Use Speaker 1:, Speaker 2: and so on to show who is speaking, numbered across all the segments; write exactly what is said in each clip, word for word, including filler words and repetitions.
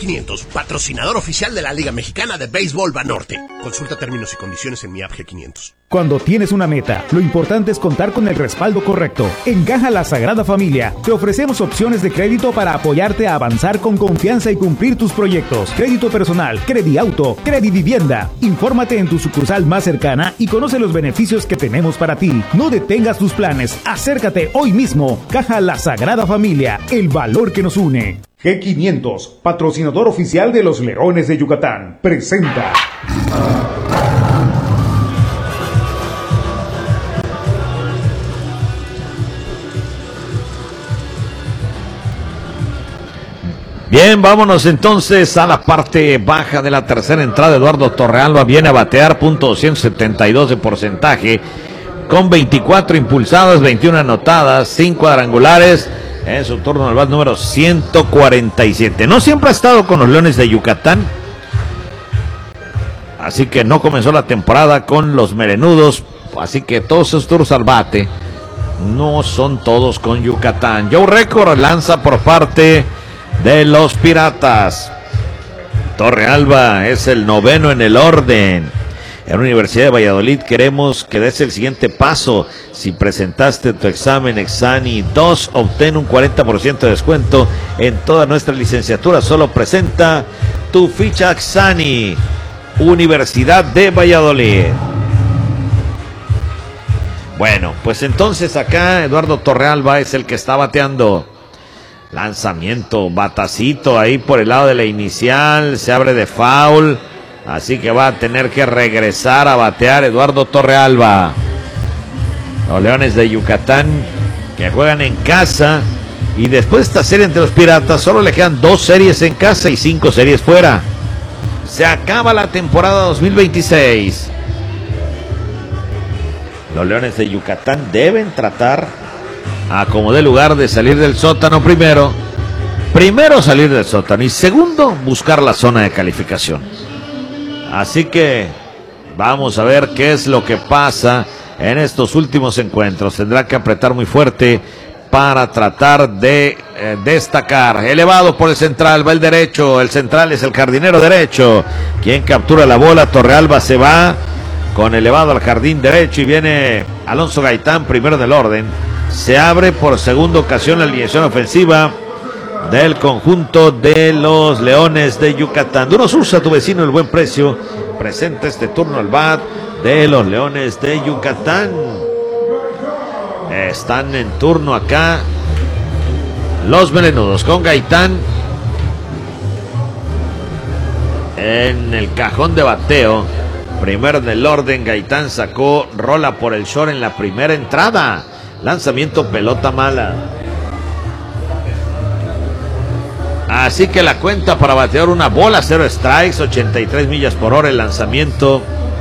Speaker 1: quinientos, patrocinador oficial de la Liga Mexicana de Béisbol Banorte. Consulta términos y condiciones en mi app G quinientos.
Speaker 2: Cuando tienes una meta, lo importante es contar con el respaldo correcto. En Caja La Sagrada Familia te ofrecemos opciones de crédito para apoyarte a avanzar con confianza y cumplir tus proyectos. Crédito personal, Crediauto, Credivivienda. Infórmate en tu sucursal más cercana y conoce los beneficios que tenemos para ti. No detengas tus planes, acércate hoy mismo. Caja La Sagrada Familia, el valor que nos une.
Speaker 3: G quinientos, patrocinador oficial de los Leones de Yucatán, presenta.
Speaker 4: Bien, vámonos entonces a la parte baja de la tercera entrada. Eduardo Torrealba viene a batear, punto doscientos setenta y dos de porcentaje, con veinticuatro impulsadas, veintiuna anotadas, cinco cuadrangulares, en su turno al bat número ciento cuarenta y siete. No siempre ha estado con los Leones de Yucatán, así que no comenzó la temporada con los Melenudos, así que todos esos turnos al bate no son todos con Yucatán. Joe Record lanza por parte de los Piratas. Torrealba es el noveno en el orden. En la Universidad de Valladolid queremos que des el siguiente paso. Si presentaste tu examen Exani dos, obtén un cuarenta por ciento de descuento en toda nuestra licenciatura. Solo presenta tu ficha Exani. Universidad de Valladolid. Bueno, pues entonces acá Eduardo Torrealba es el que está bateando. Lanzamiento, batacito ahí por el lado de la inicial, se abre de foul, así que va a tener que regresar a batear Eduardo Torrealba. Los Leones de Yucatán que juegan en casa, y después de esta serie entre los Piratas solo le quedan dos series en casa y cinco series fuera. Se acaba la temporada dos mil veintiséis. Los Leones de Yucatán deben tratar a como dé lugar de salir del sótano primero. Primero salir del sótano y segundo buscar la zona de calificación. Así que vamos a ver qué es lo que pasa en estos últimos encuentros. Tendrá que apretar muy fuerte para tratar de eh, destacar. Elevado por el central, va el derecho. El central es el jardinero derecho, quien captura la bola. Torrealba se va con elevado al jardín derecho y viene Alonso Gaitán primero del orden. Se abre por segunda ocasión la alineación ofensiva del conjunto de los Leones de Yucatán. Duro Sursa, tu vecino, el buen precio, presenta este turno al bat de los Leones de Yucatán. Están en turno acá los Melenudos con Gaitán en el cajón de bateo. Primero en el orden, Gaitán sacó rola por el short en la primera entrada. Lanzamiento, pelota mala. Así que la cuenta para batear una bola, cero strikes, ochenta y tres millas por hora. El lanzamiento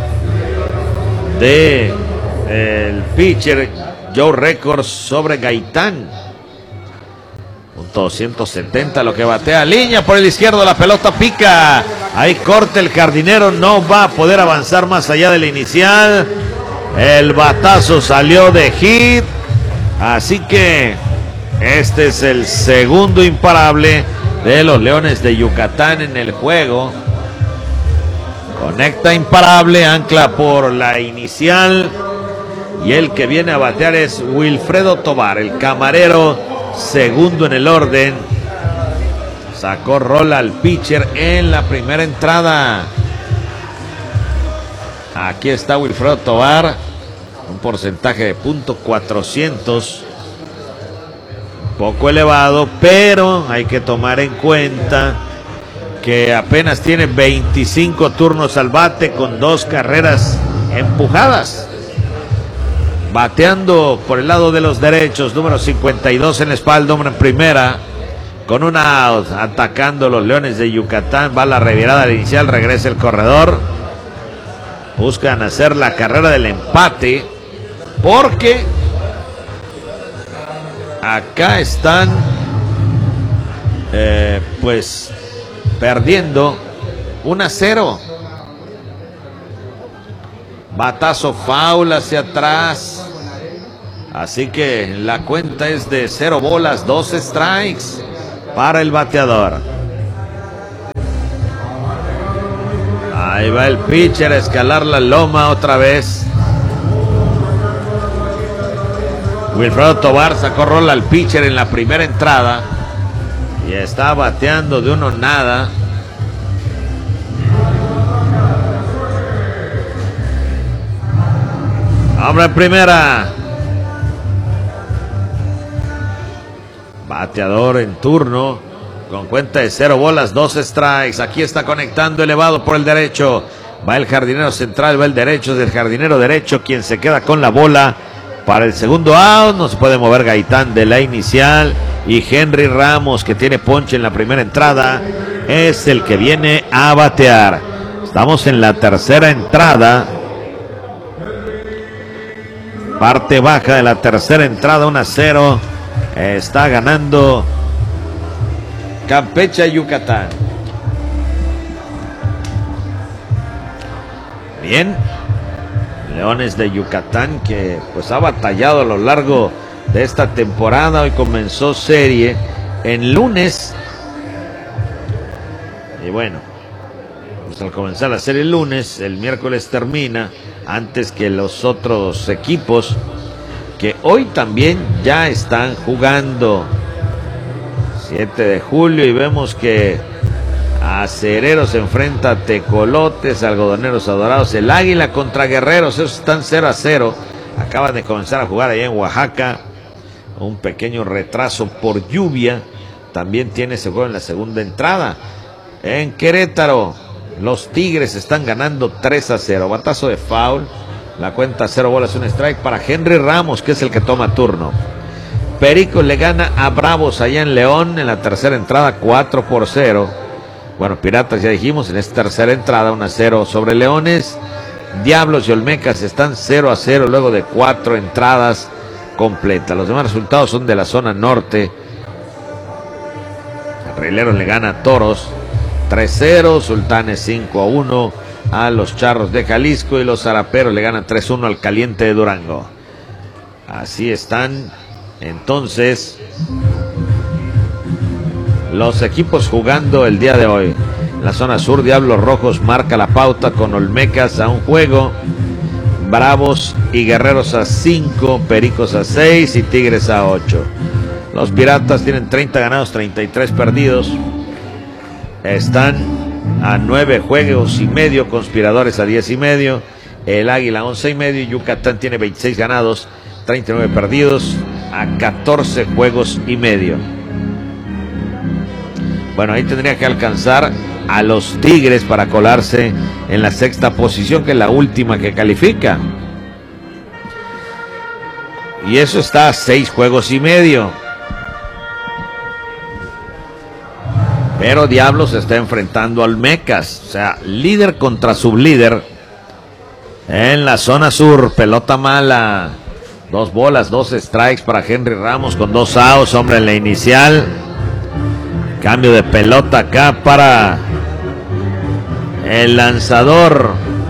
Speaker 4: de el pitcher Joe Records sobre Gaitán. Punto doscientos setenta, lo que batea. Línea por el izquierdo, la pelota pica. Ahí corta el jardinero, no va a poder avanzar más allá de la inicial. El batazo salió de hit. Así que este es el segundo imparable de los Leones de Yucatán en el juego. Conecta imparable, ancla por la inicial. Y el que viene a batear es Wilfredo Tovar, el camarero, segundo en el orden. Sacó rola al pitcher en la primera entrada. Aquí está Wilfredo Tovar. Un porcentaje de punto cuatrocientos. Poco elevado, pero hay que tomar en cuenta que apenas tiene veinticinco turnos al bate con dos carreras empujadas. Bateando por el lado de los derechos, número cincuenta y dos en la espalda, hombre en primera, con un out, atacando los Leones de Yucatán. Va la revirada al inicial, regresa el corredor. Buscan hacer la carrera del empate, porque acá están eh, pues perdiendo uno a cero. Batazo foul hacia atrás. Así que la cuenta es de cero bolas, dos strikes para el bateador. Ahí va el pitcher a escalar la loma otra vez. Wilfredo Tovar sacó rola al pitcher en la primera entrada y está bateando de uno nada. Hombre en primera. Bateador en turno con cuenta de cero bolas, dos strikes. Aquí está conectando elevado por el derecho. Va el jardinero central, va el derecho, es el jardinero derecho quien se queda con la bola para el segundo out. No se puede mover Gaitán de la inicial. Y Henry Ramos, que tiene ponche en la primera entrada, es el que viene a batear. Estamos en la tercera entrada. Parte baja de la tercera entrada, uno a cero. Está ganando Campeche Yucatán. Bien. Leones de Yucatán, que pues ha batallado a lo largo de esta temporada. Hoy comenzó serie en lunes. Y bueno, pues al comenzar la serie el lunes, el miércoles termina antes que los otros equipos que hoy también ya están jugando. siete de julio y vemos que Acereros se enfrenta a Tecolotes, Algodoneros a Dorados, el Águila contra Guerreros, esos están cero a cero. Acaban de comenzar a jugar allá en Oaxaca. Un pequeño retraso por lluvia. También tiene ese juego en la segunda entrada. En Querétaro, los Tigres están ganando tres a cero. Batazo de foul. La cuenta cero bolas, un strike para Henry Ramos, que es el que toma turno. Pericos le gana a Bravos allá en León en la tercera entrada, cuatro por cero. Bueno, Piratas ya dijimos, en esta tercera entrada, uno a cero sobre Leones. Diablos y Olmecas están cero a cero luego de cuatro entradas completas. Los demás resultados son de la zona norte. Rieleros le gana a Toros tres cero, Sultanes cinco a uno a los Charros de Jalisco y los Zaraperos le ganan tres uno al Caliente de Durango. Así están entonces los equipos jugando el día de hoy. En la zona sur, Diablos Rojos marca la pauta con Olmecas a un juego, Bravos y Guerreros a cinco, Pericos a seis y Tigres a ocho. Los Piratas tienen treinta ganados, treinta y tres perdidos. Están a nueve juegos y medio, Conspiradores a diez y medio, el Águila once y medio y Yucatán tiene veintiséis ganados, treinta y nueve perdidos a catorce juegos y medio. Bueno, ahí tendría que alcanzar a los Tigres para colarse en la sexta posición, que es la última que califica. Y eso está a seis juegos y medio. Pero Diablos se está enfrentando a Olmecas, o sea, líder contra sublíder. En la zona sur, pelota mala. Dos bolas, dos strikes para Henry Ramos con dos outs, hombre en la inicial. Cambio de pelota acá para el lanzador.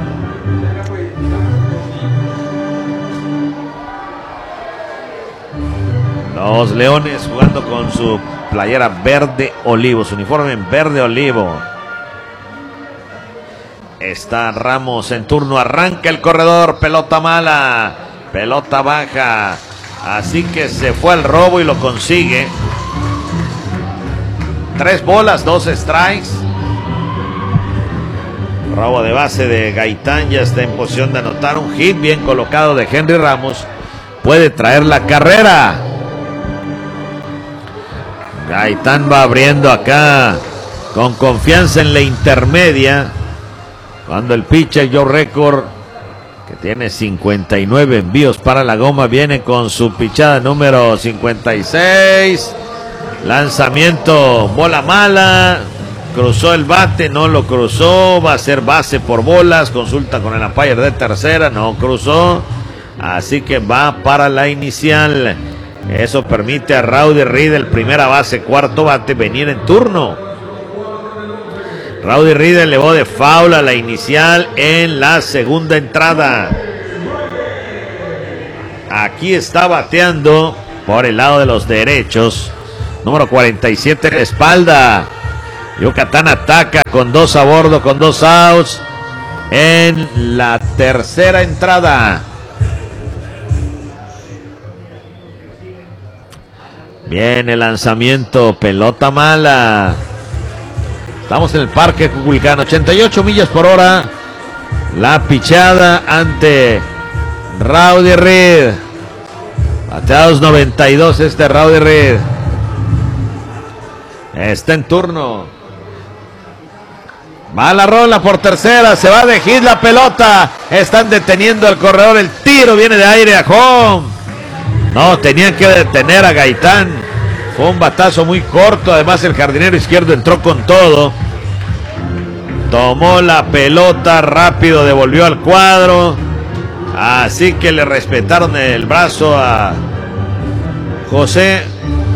Speaker 4: Los Leones jugando con su playera verde olivo, su uniforme en verde olivo. Está Ramos en turno, arranca el corredor, pelota mala, pelota baja. Así que se fue al robo y lo consigue. Tres bolas, dos strikes. Robo de base de Gaitán, ya está en posición de anotar un hit bien colocado de Henry Ramos. Puede traer la carrera. Gaitán va abriendo acá con confianza en la intermedia. Cuando el pitcher Joe Record, que tiene cincuenta y nueve envíos para la goma, viene con su pichada número cincuenta y seis. Lanzamiento, bola mala. Cruzó el bate, no lo cruzó. Va a ser base por bolas. Consulta con el umpire de tercera, no cruzó. Así que va para la inicial. Eso permite a Rowdy Riddle, primera base, cuarto bate, venir en turno. Rowdy Riddle elevó de foul a la inicial en la segunda entrada. Aquí está bateando por el lado de los derechos. Número cuarenta y siete en la espalda. Yucatán ataca con dos a bordo, con dos outs. en la tercera entrada. Viene el lanzamiento, pelota mala. Estamos en el Parque Cuculcán, ochenta y ocho millas por hora. La pichada ante Rowdy Reed. Bateados noventa y dos este Rowdy Reed. Está en turno. Va la rola por tercera. Se va de hit la pelota. Están deteniendo al corredor. El tiro viene de aire a home. No, tenían que detener a Gaitán. Fue un batazo muy corto. Además el jardinero izquierdo entró con todo. Tomó la pelota rápido. Devolvió al cuadro. Así que le respetaron el brazo a José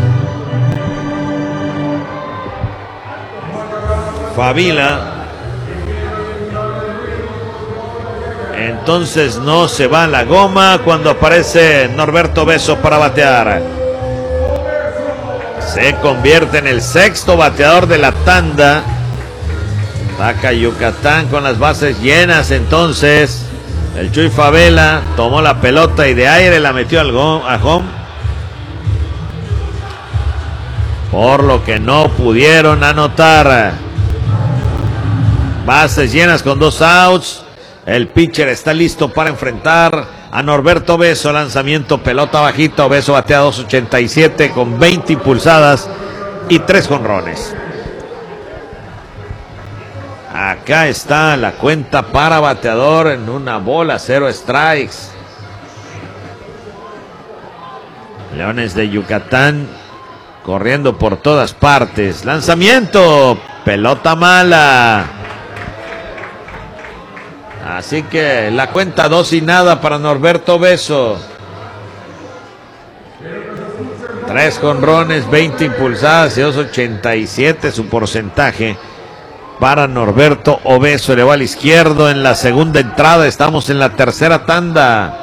Speaker 4: Favila. Entonces no se va a la goma cuando aparece Norberto Beso para batear. Se convierte en el sexto bateador de la tanda. Ataca Yucatán con las bases llenas. Entonces el Chuy Favela tomó la pelota y de aire la metió al go- a home. Por lo que no pudieron anotar. Bases llenas con dos outs. El pitcher está listo para enfrentar a Norberto Beso. Lanzamiento, pelota bajita. Beso batea dos ochenta y siete con veinte impulsadas y tres jonrones. Acá está la cuenta para bateador en una bola, cero strikes. Leones de Yucatán corriendo por todas partes. Lanzamiento, pelota mala. Así que la cuenta dos y nada para Norberto Beso. Tres jonrones, veinte impulsadas y dos ochenta y siete su porcentaje para Norberto Obeso. Le va al izquierdo en la segunda entrada. Estamos en la tercera tanda.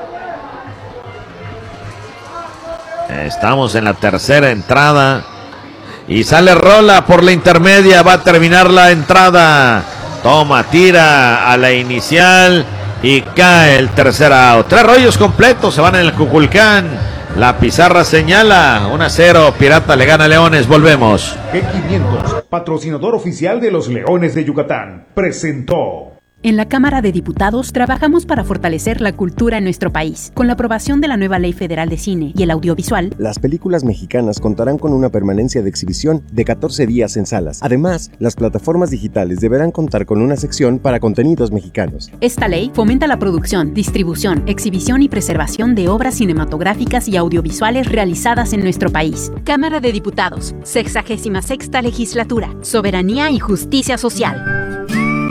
Speaker 4: Estamos en la tercera entrada. Y sale rola por la intermedia. Va a terminar la entrada. Toma, tira a la inicial y cae el tercer out. Tres rollos completos se van en el Cuculcán. La pizarra señala uno a cero. Pirata le gana a Leones. Volvemos.
Speaker 3: G quinientos, patrocinador oficial de los Leones de Yucatán, presentó.
Speaker 5: En la Cámara de Diputados trabajamos para fortalecer la cultura en nuestro país. Con la aprobación de la nueva Ley Federal de Cine y el Audiovisual,
Speaker 6: las películas mexicanas contarán con una permanencia de exhibición de catorce días en salas. Además, las plataformas digitales deberán contar con una sección para contenidos mexicanos.
Speaker 5: Esta ley fomenta la producción, distribución, exhibición y preservación de obras cinematográficas y audiovisuales realizadas en nuestro país. Cámara de Diputados, sexagésima sexta Legislatura, Soberanía y Justicia Social.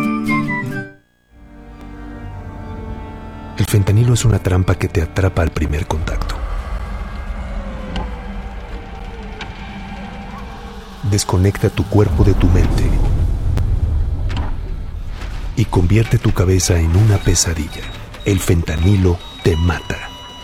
Speaker 7: El fentanilo es una trampa que te atrapa al primer contacto. Desconecta tu cuerpo de tu mente y convierte tu cabeza en una pesadilla. El fentanilo te mata.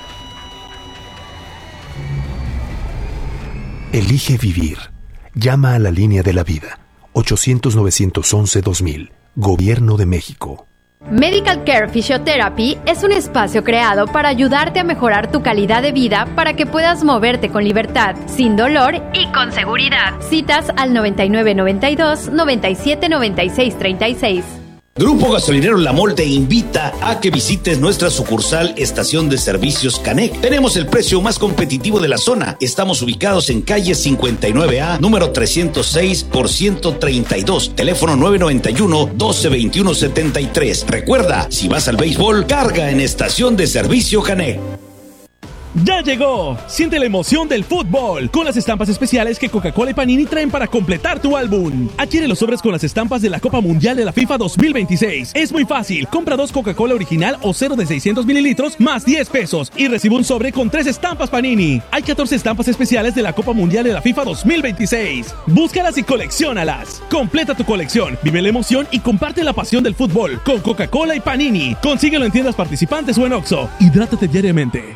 Speaker 7: Elige vivir. Llama a la línea de la vida. ochocientos, novecientos once, dos mil. Gobierno de México.
Speaker 8: Medical Care Physiotherapy es un espacio creado para ayudarte a mejorar tu calidad de vida para que puedas moverte con libertad, sin dolor y con seguridad. Citas al noventa y nueve noventa y dos, noventa y siete noventa y seis treinta y seis.
Speaker 9: Grupo Gasolinero La Mol te invita a que visites nuestra sucursal Estación de Servicios Canec. Tenemos el precio más competitivo de la zona. Estamos ubicados en calle cincuenta y nueve A, número trescientos seis por ciento treinta y dos. Teléfono nueve noventa y uno, doce veintiuno setenta y tres. Recuerda, si vas al béisbol, carga en Estación de Servicio Canec.
Speaker 10: ¡Ya llegó! Siente la emoción del fútbol con las estampas especiales que Coca-Cola y Panini traen para completar tu álbum. Adquiere los sobres con las estampas de la Copa Mundial de la FIFA dos mil veintiséis. Es muy fácil. Compra dos Coca-Cola original o cero de seiscientos mililitros más diez pesos y recibe un sobre con tres estampas Panini. Hay catorce estampas especiales de la Copa Mundial de la FIFA dos mil veintiséis. Búscalas y colecciónalas. Completa tu colección, vive la emoción y comparte la pasión del fútbol con Coca-Cola y Panini. Consíguelo en tiendas participantes o en Oxxo. Hidrátate diariamente.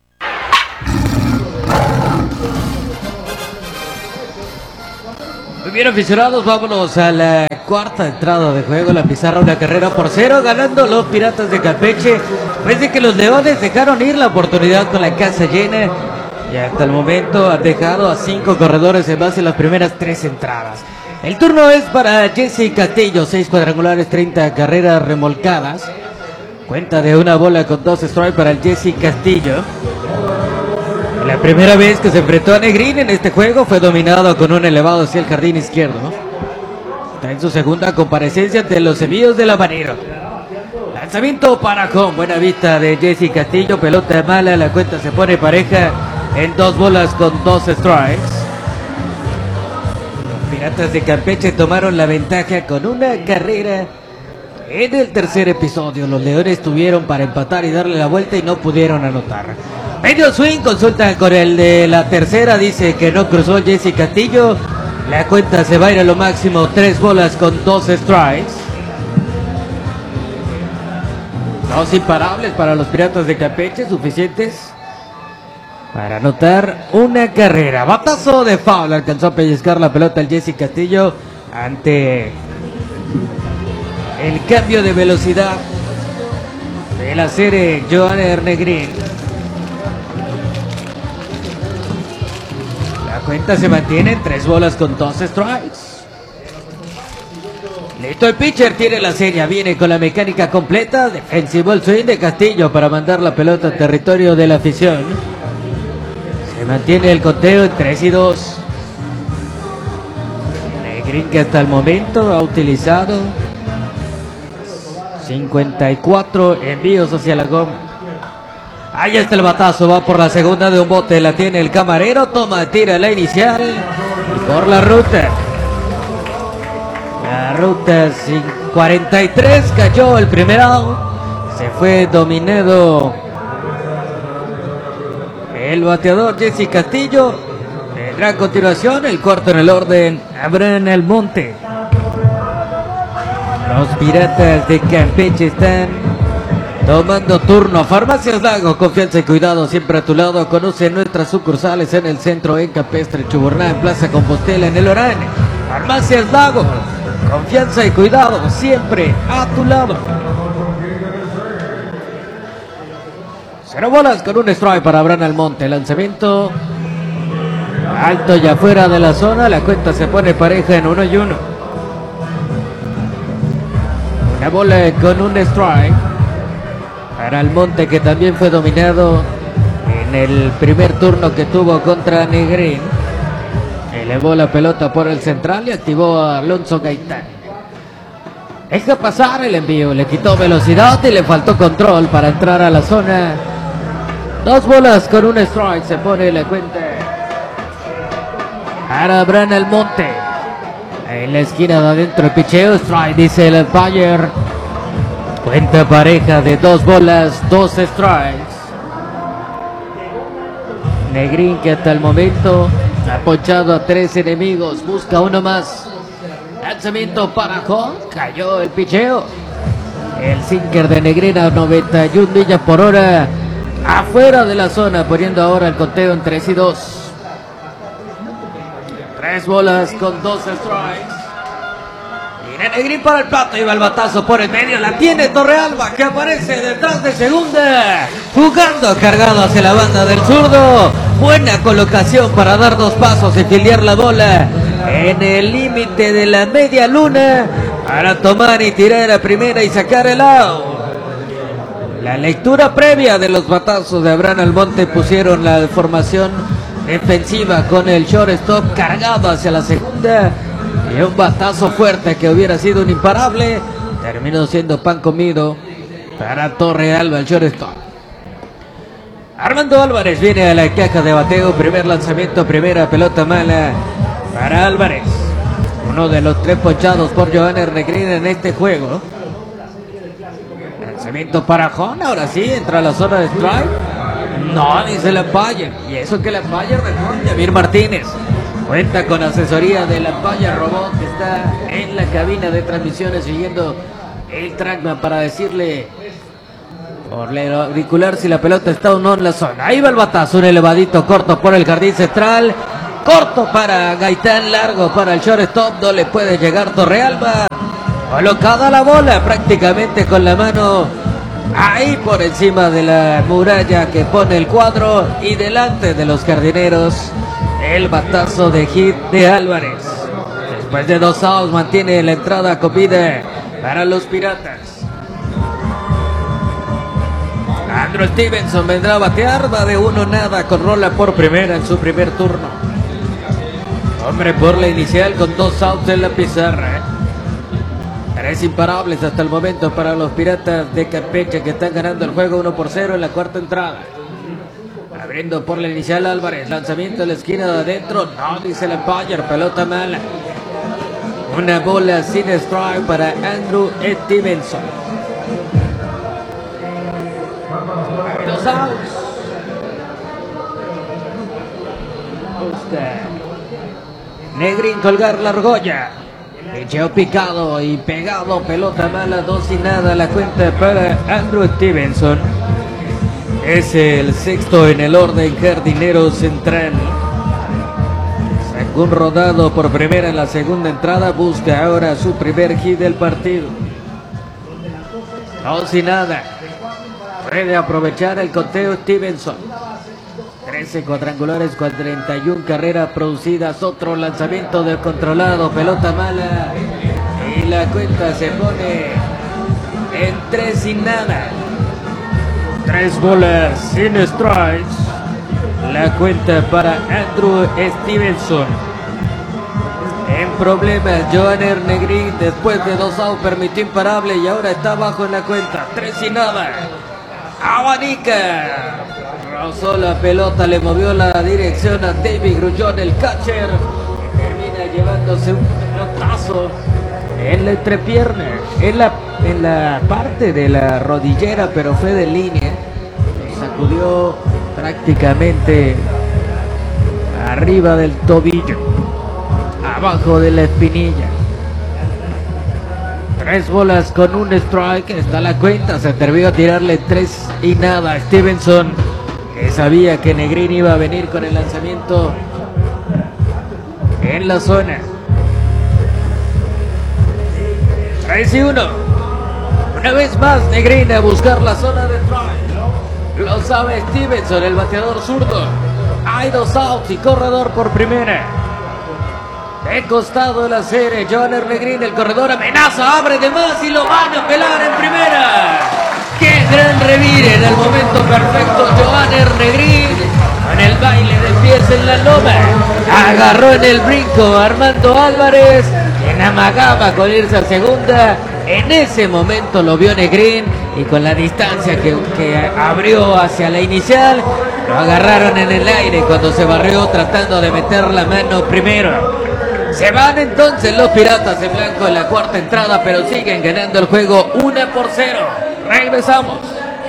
Speaker 4: Muy
Speaker 11: Bien, aficionados, vámonos a la cuarta entrada de juego. La pizarra, una carrera por cero, ganando los Piratas de Campeche. Parece que los Leones dejaron ir la oportunidad con la casa llena y hasta el momento han dejado a cinco corredores en base a las primeras tres entradas. El turno es para Jesse Castillo, seis cuadrangulares, treinta carreras remolcadas. Cuenta de una bola con dos strikes para el Jesse Castillo. La primera vez que se enfrentó a Negrín en este juego fue dominado con un elevado hacia el jardín izquierdo. Está en su segunda comparecencia ante los envíos del habanero. Lanzamiento para con buena vista de Jesse Castillo, pelota mala, la cuenta se pone pareja en dos bolas con dos strikes. Los Piratas de Campeche tomaron la ventaja con una carrera en el tercer episodio. Los Leones tuvieron para empatar y darle la vuelta y no pudieron anotar. Medio swing, consultan con el de la tercera, dice que no cruzó Jesse Castillo. La cuenta se va a ir a lo máximo, tres bolas con dos strikes. Dos imparables para los Piratas de Campeche, suficientes para anotar una carrera. Batazo de foul, alcanzó a pellizcar la pelota el Jesse Castillo ante el cambio de velocidad de la serie Johanner Negrín. La cuenta se mantiene en tres bolas con dos strikes. Listo, el pitcher tiene la serie, viene con la mecánica completa. Defensivo el swing de Castillo para mandar la pelota al territorio de la afición. Se mantiene el conteo en tres y dos. Negrín, que hasta el momento ha utilizado cincuenta y cuatro envíos hacia la goma. Ahí está el batazo, va por la segunda de un bote, la tiene el camarero, toma, tira la inicial y por la ruta. La ruta cuarenta y tres, cayó el primer out, se fue dominado el bateador Jesse Castillo. Tendrá a continuación el cuarto en el orden, Abraham Almonte. Los Piratas de Campeche están tomando turno. Farmacias Lago, confianza y cuidado siempre a tu lado. Conoce nuestras sucursales en el centro, en Campestre, Chuburná, en Plaza Compostela, en El Orán. Farmacias Lago, confianza y cuidado siempre a tu lado. Cero bolas con un strike para Abraham Almonte. Lanzamiento alto y afuera de la zona. La cuenta se pone pareja en uno y uno. Una bola con un strike para Almonte, que también fue dominado en el primer turno que tuvo contra Negrín. Elevó la pelota por el central y activó a Alonso Gaitán. Deja pasar el envío, le quitó velocidad y le faltó control para entrar a la zona. Dos bolas con un strike, se pone la cuenta para Abraham Almonte. En la esquina de adentro el picheo, strike, dice el umpire. Cuenta pareja de dos bolas, dos strikes. Negrín, que hasta el momento ha ponchado a tres enemigos, busca uno más. Lanzamiento para Hall, cayó el picheo. El sinker de Negrín a noventa y una millas por hora, afuera de la zona, poniendo ahora el conteo en tres y dos. Tres bolas con dos strikes. Viene Negrín para el plato, iba el batazo por el medio, la tiene Torrealba, que aparece detrás de segunda, jugando cargado hacia la banda del zurdo. Buena colocación para dar dos pasos y fildear la bola en el límite de la media luna para tomar y tirar a primera y sacar el out. La lectura previa de los batazos de Abraham Almonte pusieron la formación defensiva con el shortstop cargado hacia la segunda, y un batazo fuerte que hubiera sido un imparable terminó siendo pan comido para Torrealba, el shortstop. Armando Álvarez viene a la caja de bateo, primer lanzamiento, primera pelota mala para Álvarez, uno de los tres ponchados por Johanner Negrín en este juego. Lanzamiento para Jon, ahora sí entra a la zona de strike. No, dice el umpire, y eso que el umpire de Yamir Martínez cuenta con asesoría del umpire robot que está en la cabina de transmisiones siguiendo el trackman para decirle por el auricular si la pelota está o no en la zona. Ahí va el batazo, un elevadito corto por el jardín central. corto para Gaitán, largo para el shortstop, no le puede llegar Torrealba. Colocada la bola prácticamente con la mano ahí por encima de la muralla que pone el cuadro y delante de los jardineros el batazo de hit de Álvarez. Después de dos outs mantiene la entrada con vida para los Piratas. Andrew Stevenson vendrá a batear, va de uno nada con rola por primera en su primer turno. Hombre por la inicial con dos outs en la pizarra. ¿eh? Tres imparables hasta el momento para los Piratas de Campeche que están ganando el juego uno por cero en la cuarta entrada. Abriendo por la inicial Álvarez, lanzamiento en la esquina de adentro, no dice el umpire, pelota mala. Una bola sin strike para Andrew Stevenson. Dos outs. Busca Negrín colgar la argolla. Picheo picado y pegado, pelota mala, dos y nada la cuenta para Andrew Stevenson. Es el sexto en el orden jardinero central. Sacó un rodado por primera en la segunda entrada, busca ahora su primer hit del partido. Dos y nada. Puede aprovechar el conteo Stevenson. trece cuadrangulares con treinta y una carreras producidas. Otro lanzamiento descontrolado, pelota mala. Y la cuenta se pone en tres y nada. Tres bolas sin strikes. La cuenta para Andrew Stevenson. En problemas, Johanner Negrín después de dos outs permitió imparable y ahora está abajo en la cuenta. Tres y nada. Abanica. Rozó la pelota, le movió la dirección a David Grullón, el catcher. Termina llevándose un pelotazo en la entrepierna, en la, en la parte de la rodillera, pero fue de línea. Sacudió prácticamente arriba del tobillo, abajo de la espinilla. Tres bolas con un strike, está la cuenta, se atrevió a tirarle tres y nada. Stevenson, que sabía que Negrín iba a venir con el lanzamiento en la zona. tres y uno. Una vez más Negrín a buscar la zona de strike. Lo sabe Stevenson, el bateador zurdo. Hay dos outs y corredor por primera. De costado de la serie, Johanner Negrín, el corredor amenaza, abre de más y lo van a pelar en primera. ¡Qué gran revire en el momento perfecto! Johanner Negrín con el baile de pies en la loma. Agarró en el brinco a Armando Álvarez, quien amagaba con irse a segunda. En ese momento lo vio Negrín y con la distancia que, que abrió hacia la inicial, lo agarraron en el aire cuando se barrió tratando de meter la mano primero. Se van entonces los Piratas en blanco en la cuarta entrada, pero siguen ganando el juego uno por cero. Regresamos.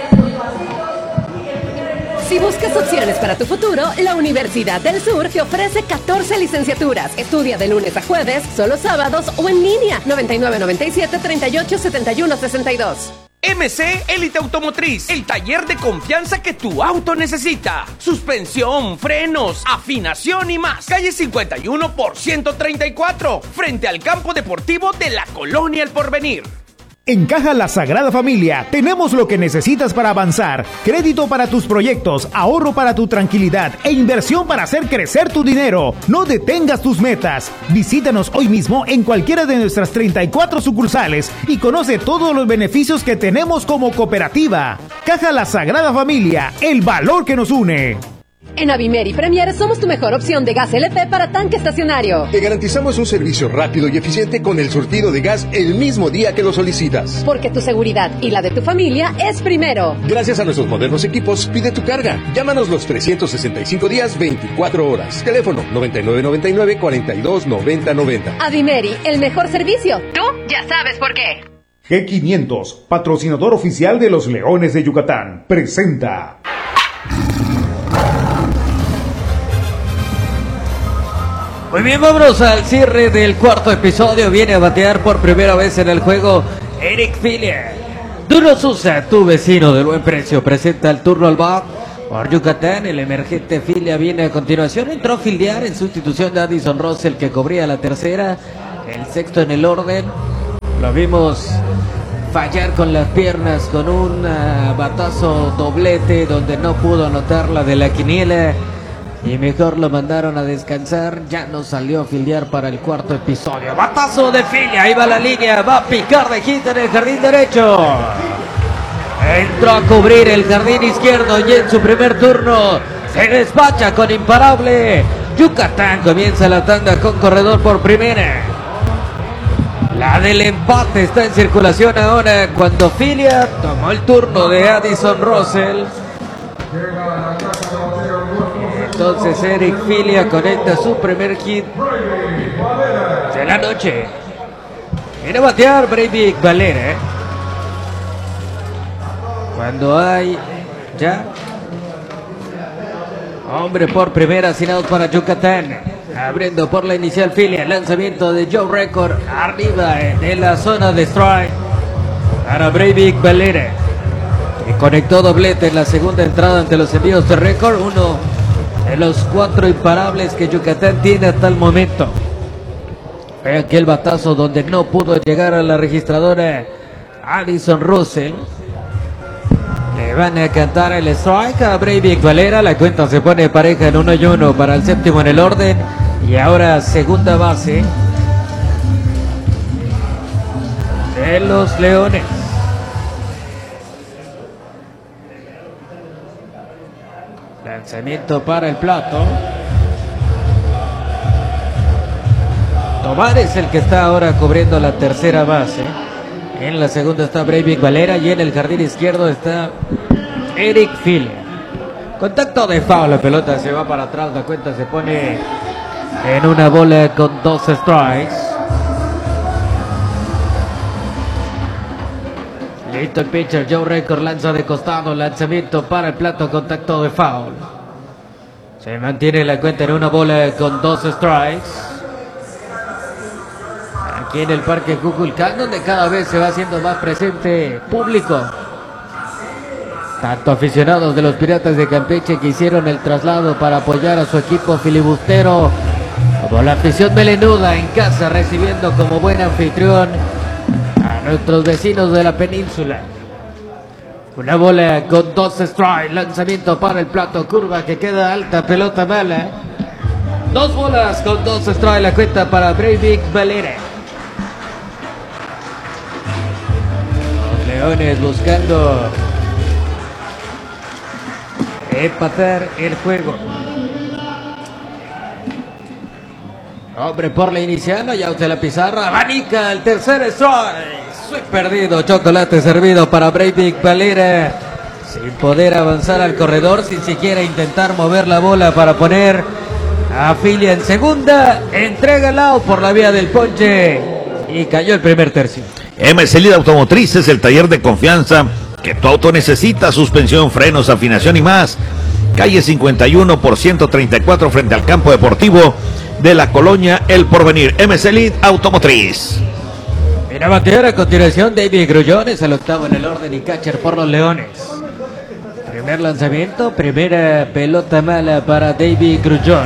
Speaker 12: Si buscas opciones para tu futuro, la Universidad del Sur te ofrece catorce licenciaturas. Estudia de lunes a jueves, solo sábados o en línea. noventa y nueve noventa y siete treinta y ocho setenta y uno sesenta y dos.
Speaker 13: M C Élite Automotriz, el taller de confianza que tu auto necesita. Suspensión, frenos, afinación y más. Calle cincuenta y uno por ciento treinta y cuatro, frente al campo deportivo de la Colonia El Porvenir.
Speaker 2: En Caja La Sagrada Familia tenemos lo que necesitas para avanzar. Crédito para tus proyectos, ahorro para tu tranquilidad e inversión para hacer crecer tu dinero. No detengas tus metas. Visítanos hoy mismo en cualquiera de nuestras treinta y cuatro sucursales y conoce todos los beneficios que tenemos como cooperativa. Caja La Sagrada Familia, el valor que nos une.
Speaker 12: En Avimeri Premier somos tu mejor opción de gas L P para tanque estacionario.
Speaker 14: Te garantizamos un servicio rápido y eficiente con el surtido de gas el mismo día que lo solicitas.
Speaker 12: Porque tu seguridad y la de tu familia es primero.
Speaker 14: Gracias a nuestros modernos equipos, pide tu carga. Llámanos los trescientos sesenta y cinco días, veinticuatro horas. Teléfono noventa y nueve noventa y nueve cuarenta y dos noventa noventa.
Speaker 12: Avimeri, el mejor servicio. Tú ya sabes por qué.
Speaker 3: G quinientos, patrocinador oficial de los Leones de Yucatán, presenta.
Speaker 11: Muy bien, vámonos al cierre del cuarto episodio. Viene a batear por primera vez en el juego Eric Filia. Duro Sousa, tu vecino de buen precio, presenta el turno al bat Por Yucatán, el emergente Filia viene a continuación. Entró a fildear en sustitución de Addison Russell, que cubría la tercera. El sexto en el orden. Lo vimos fallar con las piernas con un uh, batazo doblete donde no pudo anotar la de la quiniela. Y mejor lo mandaron a descansar. Ya no salió a fildear para el cuarto episodio. Batazo de Filia, ahí va la línea. Va a picar de hit en el jardín derecho. Entró a cubrir el jardín izquierdo y en su primer turno se despacha con imparable. Yucatán comienza la tanda con corredor por primera. La del empate está en circulación ahora cuando Filia tomó el turno de Addison Russell. Entonces Eric Filia conecta su primer hit de la noche. Viene a batear Breivik Valera. Cuando hay ya hombre por primera, sin out para Yucatán. Abriendo por la inicial Filia. Lanzamiento de Joe Record arriba en la zona de strike para Breivik Valera, que conectó doblete en la segunda entrada ante los envíos de Record. Uno de los cuatro imparables que Yucatán tiene hasta el momento. Fue aquel batazo donde no pudo llegar a la registradora Addison Russell. Le van a cantar el strike a Breivik Valera. La cuenta se pone pareja en uno y uno para el séptimo en el orden. Y ahora segunda base de los Leones. Lanzamiento para el plato. Tobar es el que está ahora cubriendo la tercera base. En la segunda está Breivik Valera y en el jardín izquierdo está Eric Filia. Contacto de foul, la pelota se va para atrás, la cuenta se pone en una bola con dos strikes. Listo el pitcher, Joe Record lanza de costado, lanzamiento para el plato, contacto de foul. Se mantiene la cuenta en una bola con dos strikes. Aquí en el Parque Kukulcán, donde cada vez se va haciendo más presente público. Tanto aficionados de los Piratas de Campeche que hicieron el traslado para apoyar a su equipo filibustero, como la afición melenuda en casa recibiendo como buen anfitrión a nuestros vecinos de la península. Una bola con dos strikes, lanzamiento para el plato, curva que queda alta, pelota mala. Dos bolas con dos strikes, la cuenta para Breivik Valera. Los Leones buscando empatar el juego. Hombre por la inicial, y out de la pizarra, abanica el tercer strike. Soy perdido, chocolate servido para Breivik Valera, sin poder avanzar al corredor, sin siquiera intentar mover la bola para poner a Filia en segunda. Entrega el out por la vía del ponche y cayó el primer tercio.
Speaker 4: M C L I D Automotriz es el taller de confianza que tu auto necesita. Suspensión, frenos, afinación y más. Calle cincuenta y uno por ciento treinta y cuatro frente al campo deportivo de la colonia El Porvenir. M C L I D Automotriz.
Speaker 11: Viene a batear a continuación David Grullón, es el octavo en el orden y catcher por los Leones. Primer lanzamiento, primera pelota mala para David Grullón.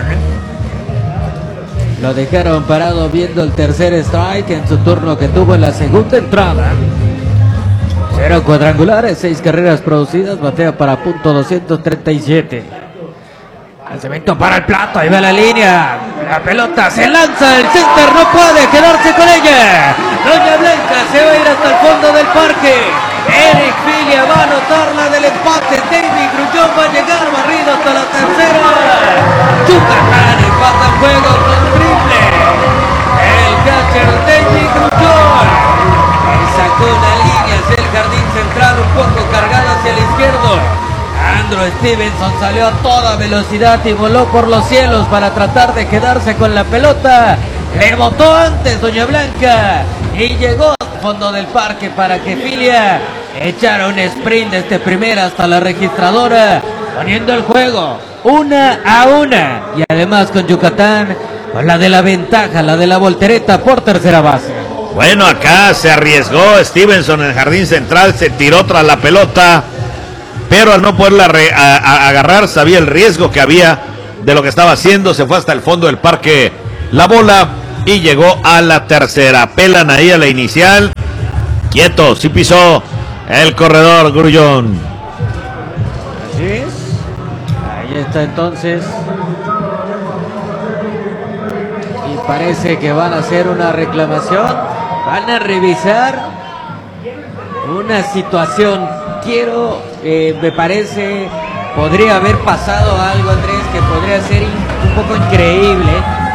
Speaker 11: Lo dejaron parado viendo el tercer strike en su turno que tuvo en la segunda entrada. Cero cuadrangulares, seis carreras producidas, batea para punto doscientos treinta y siete. Lanzamiento para el plato, ahí va la línea. La pelota se lanza, el center no puede quedarse con ella. Doña Blanca se va a ir hasta el fondo del parque. Eric Filia va a anotar la del empate. David Grullón va a llegar barrido hasta la tercera. Yucatán empata el juego con triple. El catcher David Grullón sacó una línea hacia el jardín central, un poco cargada hacia el izquierdo. Andrew Stevenson salió a toda velocidad y voló por los cielos para tratar de quedarse con la pelota. Le botó antes Doña Blanca y llegó al fondo del parque para que Filia echara un sprint desde primera hasta la registradora, poniendo el juego una a una. Y además con Yucatán, con la de la ventaja, la de la voltereta por tercera base.
Speaker 4: Bueno, acá se arriesgó Stevenson en el jardín central, se tiró tras la pelota, pero al no poderla re, a, a, agarrar, sabía el riesgo que había de lo que estaba haciendo, se fue hasta el fondo del parque la bola y llegó a la tercera. Pelan ahí a la inicial, quieto, sí pisó el corredor Grullón.
Speaker 11: Así es, ahí está entonces. Y parece que van a hacer una reclamación, van a revisar una situación. Quiero, eh, me parece, podría haber pasado algo, Andrés, que podría ser un poco increíble.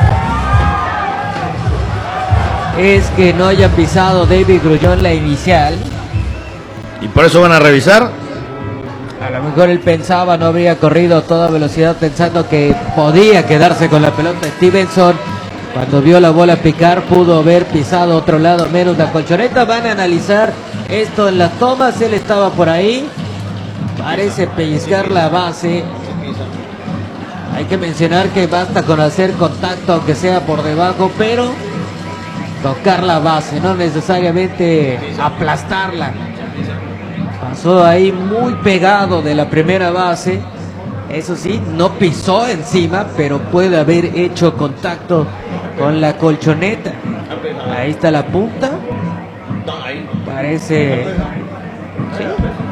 Speaker 11: Es que no haya pisado David Grullón la inicial.
Speaker 4: ¿Y por eso van a revisar?
Speaker 11: A lo mejor él pensaba, no habría corrido a toda velocidad pensando que podía quedarse con la pelota. Stevenson, cuando vio la bola picar, pudo haber pisado otro lado menos la colchoneta. Van a analizar esto en las tomas. Él estaba por ahí, parece pellizcar la base. Hay que mencionar que basta con hacer contacto, aunque sea por debajo, pero tocar la base, no necesariamente aplastarla. Pasó ahí muy pegado de la primera base. Eso sí, no pisó encima, pero puede haber hecho contacto con la colchoneta. Ahí está la punta. Parece... ¿sí?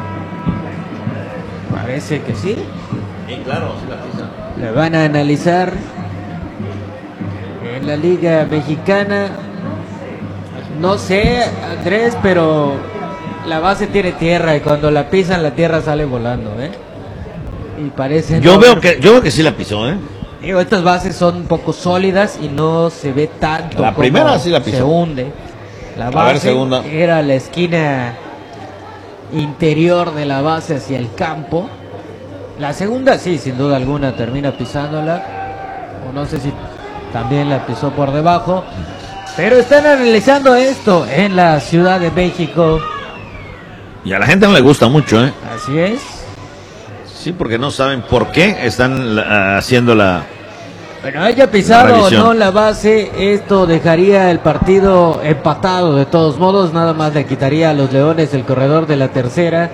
Speaker 11: Parece que sí.
Speaker 4: Sí, claro, sí la pisa.
Speaker 11: Le van a analizar en la Liga Mexicana. No sé, Andrés, pero la base tiene tierra y cuando la pisan la tierra sale volando, ¿eh? Y parece...
Speaker 4: Yo
Speaker 11: no
Speaker 4: veo
Speaker 11: haber...
Speaker 4: que yo veo que sí la pisó, ¿eh?
Speaker 11: Digo, estas bases son un poco sólidas y no se ve tanto.
Speaker 4: La primera sí la pisó.
Speaker 11: Se hunde. La
Speaker 4: A
Speaker 11: base
Speaker 4: ver, segunda.
Speaker 11: era la esquina interior de la base hacia el campo. La segunda sí, sin duda alguna, termina pisándola. O no sé si también la pisó por debajo. Pero están analizando esto en la Ciudad de México.
Speaker 4: Y a la gente no le gusta mucho, ¿eh?
Speaker 11: Así es.
Speaker 4: Sí, porque no saben por qué están la, haciendo la...
Speaker 11: Bueno, haya pisado o no la base, esto dejaría el partido empatado de todos modos. Nada más le quitaría a los Leones el corredor de la tercera.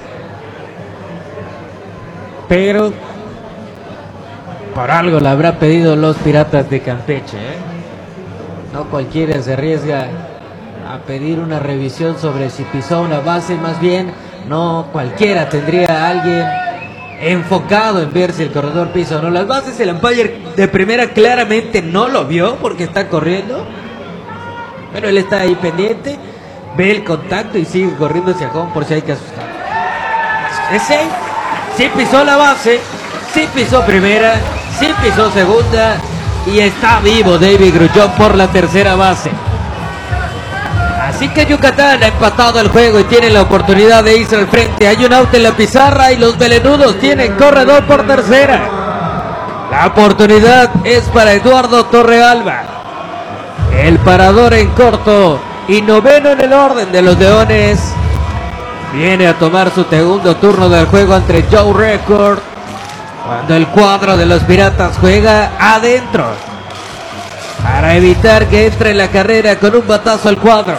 Speaker 11: Pero por algo la habrá pedido los Piratas de Campeche, ¿eh? No cualquiera se arriesga a pedir una revisión sobre si pisó una base, más bien no cualquiera tendría a alguien enfocado en ver si el corredor pisa o no las bases. El umpire de primera claramente no lo vio porque está corriendo, pero él está ahí pendiente, ve el contacto y sigue corriendo hacia home por si hay que asustar. Ese sí pisó la base, sí pisó primera, sí pisó segunda y está vivo David Grullón por la tercera base. Así que Yucatán ha empatado el juego y tiene la oportunidad de irse al frente. Hay un out en la pizarra y los melenudos tienen corredor por tercera. La oportunidad es para Eduardo Torrealba. El parador en corto y noveno en el orden de los Leones. Viene a tomar su segundo turno del juego entre Joe Record, cuando el cuadro de los Piratas juega adentro para evitar que entre la carrera con un batazo al cuadro.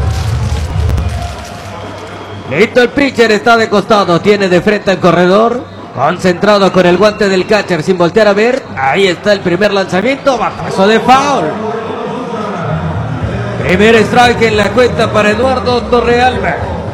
Speaker 11: Listo, el pitcher está de costado, tiene de frente al corredor, concentrado con el guante del catcher sin voltear a ver. Ahí está el primer lanzamiento, batazo de foul. Primer strike en la cuenta para Eduardo Torrealba,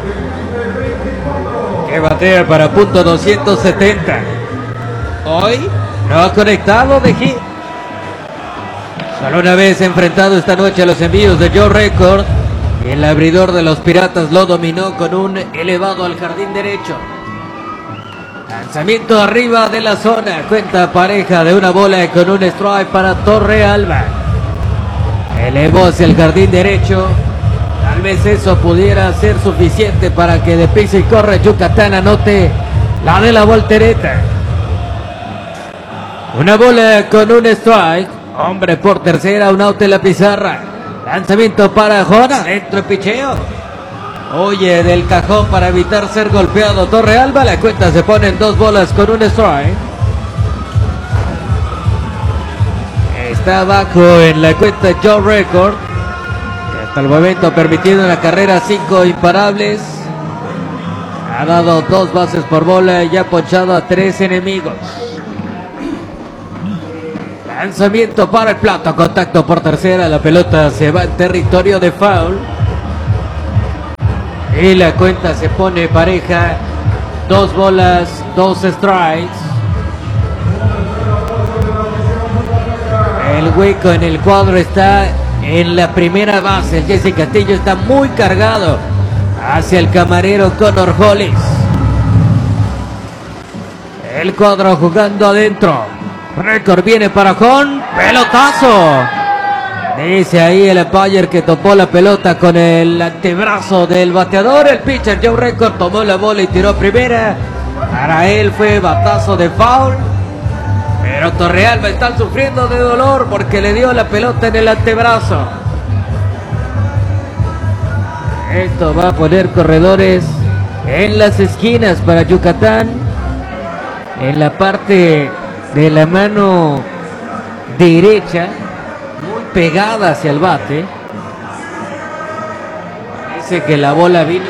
Speaker 11: que batea para punto doscientos setenta. Hoy no ha conectado de hit. Solo una vez enfrentado esta noche a los envíos de Joe Record, y el abridor de los Piratas lo dominó con un elevado al jardín derecho. Lanzamiento arriba de la zona, cuenta pareja de una bola con un strike para Torrealba. Elevó hacia el jardín derecho. Tal vez eso pudiera ser suficiente para que de pisa y corre Yucatán anote la de la voltereta. Una bola con un strike. Hombre por tercera, un out en la pizarra. Lanzamiento para Jona, dentro el picheo. Oye, del cajón para evitar ser golpeado Torrealba. La cuenta se pone en dos bolas con un strike. Está abajo en la cuenta Joe Record, que hasta el momento ha permitido en la carrera cinco imparables. Ha dado dos bases por bola y ha ponchado a tres enemigos. Lanzamiento para el plato, contacto por tercera, la pelota se va en territorio de foul. Y la cuenta se pone pareja, dos bolas, dos strikes. El hueco en el cuadro está en la primera base, el Jesse Castillo está muy cargado hacia el camarero Connor Hollis. El cuadro jugando adentro. Récord viene para Jon. Pelotazo. Dice ahí el umpire que topó la pelota con el antebrazo del bateador. El pitcher Joe Récord tomó la bola y tiró primera. Para él fue batazo de foul. Pero Torrealba está sufriendo de dolor porque le dio la pelota en el antebrazo. Esto va a poner corredores en las esquinas para Yucatán. En la parte de la mano derecha, muy pegada hacia el bate. Parece que la bola vino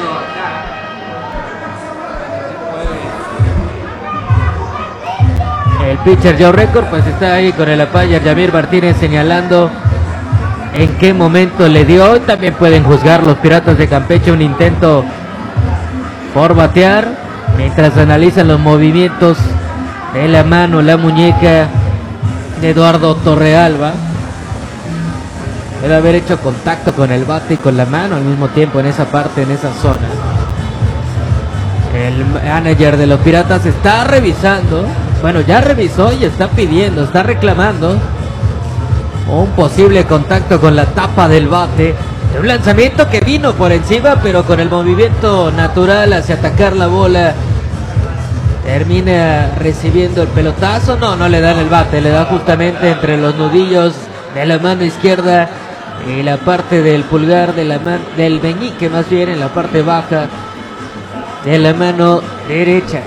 Speaker 11: acá. El pitcher Joe Récord pues está ahí con el umpire Yamir Martínez señalando en qué momento le dio. También pueden juzgar los Piratas de Campeche un intento por batear mientras analizan los movimientos de la mano, la muñeca de Eduardo Torrealba. Debe haber hecho contacto con el bate y con la mano al mismo tiempo en esa parte, en esa zona. El manager de los Piratas está revisando, bueno, ya revisó y está pidiendo, está reclamando un posible contacto con la tapa del bate. Un lanzamiento que vino por encima, pero con el movimiento natural hacia atacar la bola, termina recibiendo el pelotazo. No, no le dan el bate, le da justamente entre los nudillos de la mano izquierda y la parte del pulgar de la man, del meñique más bien, en la parte baja de la mano derecha.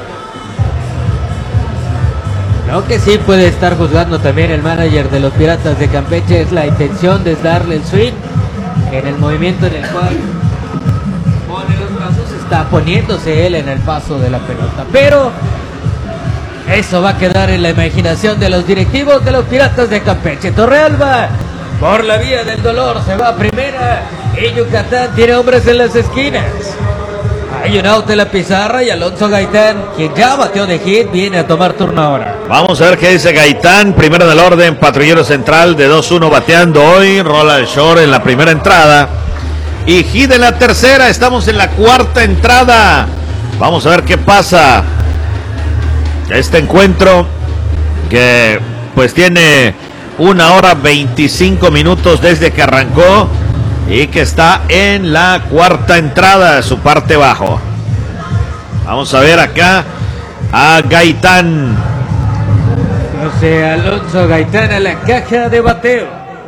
Speaker 11: Lo que sí puede estar juzgando también el manager de los Piratas de Campeche es la intención de darle el swing en el movimiento en el cual pone los brazos, está poniéndose él en el paso de la pelota, pero eso va a quedar en la imaginación de los directivos de los Piratas de Campeche. Torrealba por la vía del dolor se va a primera y Yucatán tiene hombres en las esquinas. Hay un out de la pizarra y Alonso Gaitán, quien ya bateó de hit, viene a tomar turno ahora.
Speaker 4: Vamos a ver qué dice Gaitán, primero del orden, patrullero central de dos uno bateando hoy, rola el short en la primera entrada y hit en la tercera. Estamos en la cuarta entrada. Vamos a ver qué pasa. Este encuentro que pues tiene una hora veinticinco minutos desde que arrancó y que está en la cuarta entrada, su parte bajo. Vamos a ver acá a Gaitán.
Speaker 11: José Alonso Gaitán a la caja de bateo.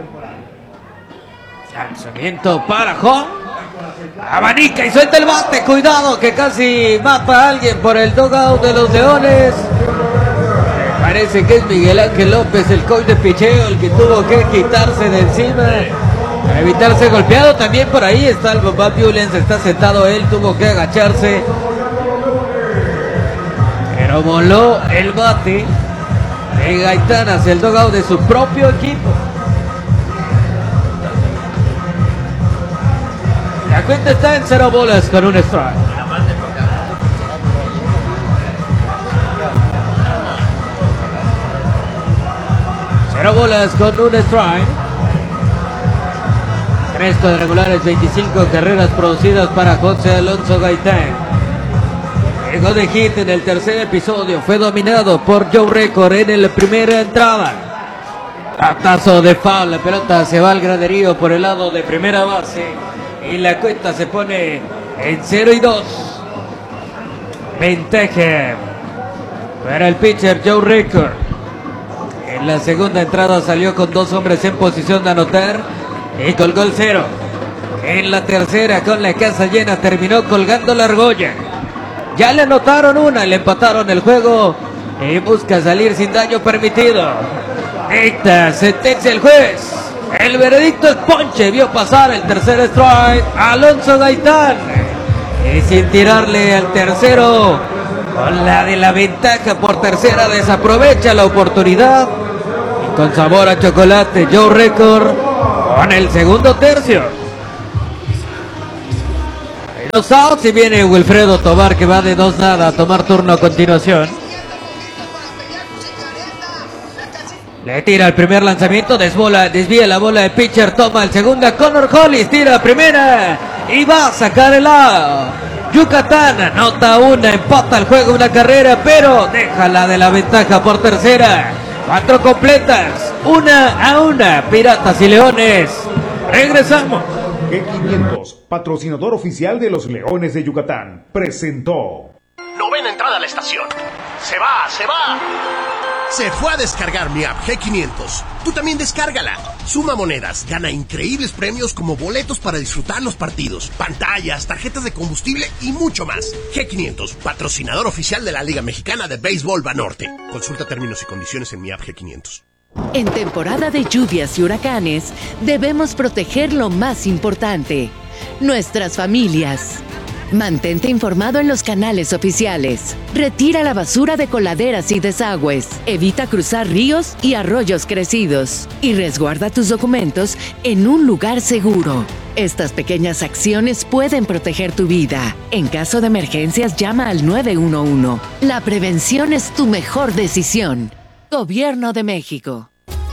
Speaker 11: Lanzamiento para Jon. Abanica y suelta el bate. Cuidado que casi mata a alguien por el dugout de los Leones. Parece que es Miguel Ángel López, el coach de picheo, el que tuvo que quitarse de encima para evitarse golpeado. También por ahí está el Bob Violence, está sentado él, tuvo que agacharse, pero voló el bate de Gaitán hacia el dugout de su propio equipo. La cuenta está en cero bolas con un strike. Cero bolas con un strike. Tres cuadrangulares, veinticinco carreras producidas para José Alonso Gaitán. Llegó de hit en el tercer episodio. Fue dominado por Joe Récord en la primera entrada. Batazo de foul. La pelota se va al graderío por el lado de primera base. Y la cuenta se pone en cero y dos. Ventaja para el pitcher Joe Récord. En la segunda entrada salió con dos hombres en posición de anotar y colgó el cero. En la tercera, con la casa llena, terminó colgando la argolla. Ya le anotaron una, le empataron el juego y busca salir sin daño permitido. Dicta sentencia el juez. El veredicto es ponche. Vio pasar el tercer strike Alonso Gaitán. Y sin tirarle al tercero, con la de la ventaja por tercera, desaprovecha la oportunidad. Y con sabor a chocolate, Joe Record con el segundo tercio. Los outs y viene Wilfredo Tobar, que va de dos nada a tomar turno a continuación. Le tira el primer lanzamiento, desbola, desvía la bola de pitcher, toma el segunda, Connor Hollis tira primera y va a sacar el out. Yucatán anota una, empata el juego, una carrera, pero deja la de la ventaja por tercera. Cuatro completas, una a una, Piratas y Leones. Regresamos.
Speaker 3: G quinientos, patrocinador oficial de los Leones de Yucatán, presentó.
Speaker 1: Novena entrada a la estación. Se va, se va. Se fue a descargar mi app G quinientos. Tú también descárgala. Suma monedas, gana increíbles premios como boletos para disfrutar los partidos, pantallas, tarjetas de combustible y mucho más. G quinientos, patrocinador oficial de la Liga Mexicana de Béisbol Banorte. Consulta términos y condiciones en mi app G quinientos.
Speaker 15: En temporada de lluvias y huracanes, debemos proteger lo más importante, nuestras familias. Mantente informado en los canales oficiales. Retira la basura de coladeras y desagües. Evita cruzar ríos y arroyos crecidos. Y resguarda tus documentos en un lugar seguro. Estas pequeñas acciones pueden proteger tu vida. En caso de emergencias, llama al nueve uno uno. La prevención es tu mejor decisión. Gobierno de México.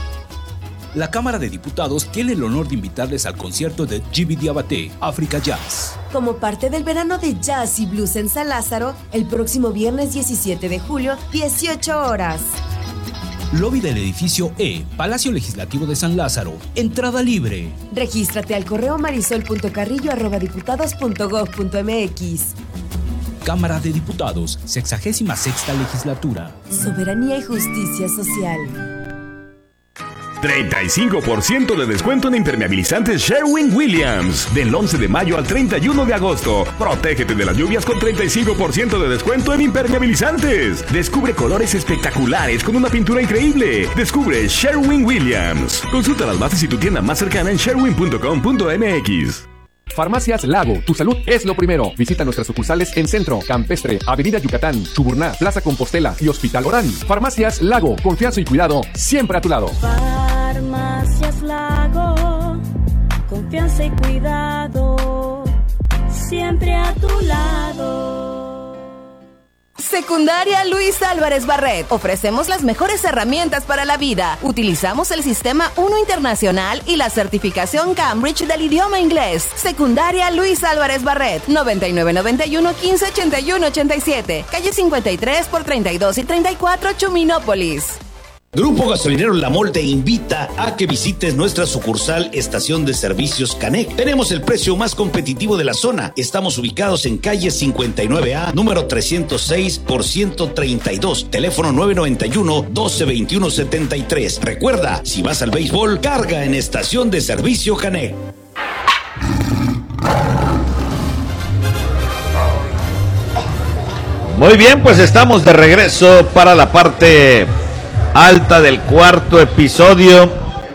Speaker 16: La Cámara de Diputados tiene el honor de invitarles al concierto de Jimmy Diabaté, Africa Jazz.
Speaker 17: Como parte del verano de jazz y blues en San Lázaro, el próximo viernes diecisiete de julio, dieciocho horas.
Speaker 16: Lobby del edificio E, Palacio Legislativo de San Lázaro. Entrada libre.
Speaker 17: Regístrate al correo marisol punto carrillo arroba diputados punto gob punto mx.
Speaker 16: Cámara de Diputados, sexagésima sexta legislatura.
Speaker 17: Soberanía y justicia social.
Speaker 18: treinta y cinco por ciento de descuento en impermeabilizantes Sherwin-Williams. Del once de mayo al treinta y uno de agosto. Protégete de las lluvias con treinta y cinco por ciento de descuento en impermeabilizantes. Descubre colores espectaculares con una pintura increíble. Descubre Sherwin-Williams. Consulta las bases y tu tienda más cercana en sherwin punto com punto mx.
Speaker 19: Farmacias Lago, tu salud es lo primero. Visita nuestras sucursales en Centro, Campestre, Avenida Yucatán, Chuburná, Plaza Compostela y Hospital Orán. Farmacias Lago, confianza y cuidado siempre a tu lado.
Speaker 20: Farmacias Lago, confianza y cuidado siempre a tu lado.
Speaker 21: Secundaria Luis Álvarez Barret. Ofrecemos las mejores herramientas para la vida. Utilizamos el sistema uno Internacional y la certificación Cambridge del idioma inglés. Secundaria Luis Álvarez Barret. noventa y nueve noventa y uno quince ochenta y uno ochenta y siete. Calle cincuenta y tres por treinta y dos y treinta y cuatro, Chuminópolis.
Speaker 9: Grupo Gasolinero La Mol te invita a que visites nuestra sucursal Estación de Servicios Canec. Tenemos el precio más competitivo de la zona. Estamos ubicados en calle cincuenta y nueve A, número trescientos seis por ciento treinta y dos, teléfono nueve noventa y uno, doce veintiuno setenta y tres. Recuerda, si vas al béisbol, carga en Estación de Servicio Canec.
Speaker 4: Muy bien, pues estamos de regreso para la parte alta del cuarto episodio.